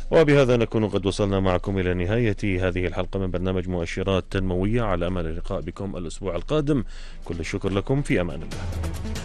وبهذا نكون قد وصلنا معكم إلى نهاية هذه الحلقة من برنامج مؤشرات تنموية، على أمل اللقاء بكم الأسبوع القادم. كل الشكر لكم، في أمان الله.